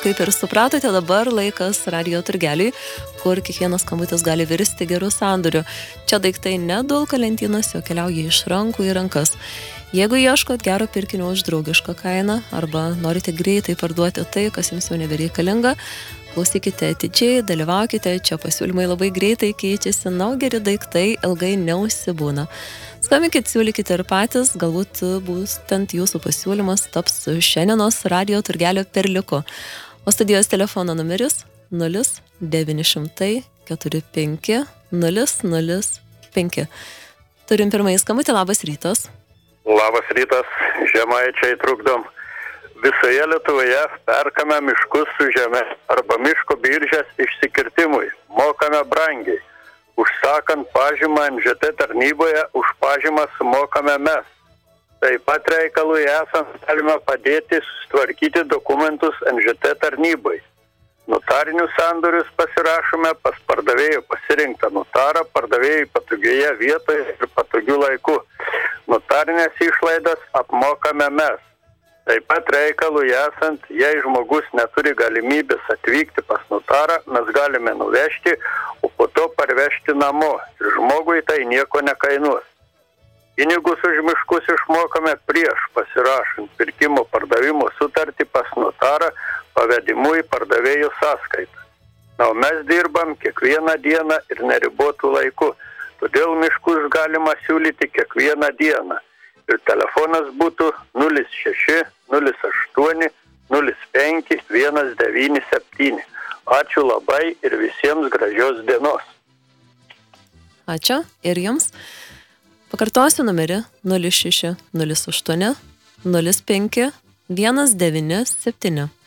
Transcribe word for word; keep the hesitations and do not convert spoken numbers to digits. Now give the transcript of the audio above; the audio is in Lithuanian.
kaip ir supratote, dabar laikas radijo turgeliui, kur kiekvienas skambutis gali virsti gerų sandorių. Čia daiktai nedulka lentynose, o keliauja iš rankų į rankas. Jeigu ieškot gero pirkinio už draugišką kainą arba norite greitai parduoti tai, kas jums jau nebereikalinga, klausykite atidžiai, dalyvaukite, čia pasiūlymai labai greitai keičiasi, na, o geri daiktai ilgai neužsibūna. Skambinkit, siūlykite ir patys, galbūt būtent jūsų pasiūlymas taps šiandienos radijo turgelio perliuku. O studijos telefono numeris nulis devyni šimtai keturi penki nulis nulis penki. Turim pirmąjį skambutį, labas rytas. Labas rytas, žemaičiai trukdom. Visoje Lietuvoje perkame miškus su žeme arba miško biržės išsikirtimui. Mokame brangiai. Užsakant pažymą N Ž T tarnyboje, už pažymą sumokame mes. Taip pat reikalui esant galime padėti sutvarkyti dokumentus N Ž T tarnybai. Notarinius sandorius pasirašome pas pardavėjų pasirinktą notarą, pardavėjai patogioje vietoje ir patogiu laiku. Notarinės išlaidas apmokame mes. Taip pat reikalui esant, jei žmogus neturi galimybės atvykti pas notarą, mes galime nuvežti, o po to parvežti namo. Ir žmogui tai nieko nekainuos. Pinigus už miškus išmokame prieš pasirašant pirkimo pardavimo sutartį pas notarą pavedimu į pardavėjų sąskaitą. Na, o mes dirbam kiekvieną dieną ir neribotų laiku. Todėl miškus galima siūlyti kiekvieną dieną. Ir telefonas būtų nulis šeši nulis aštuoni nulis penki vienas devyni septyni. Ačiū labai ir visiems gražios dienos. Ačiū ir jums. Pakartosiu numerį nulis šeši nulis aštuoni nulis penki vienas devyni septyni.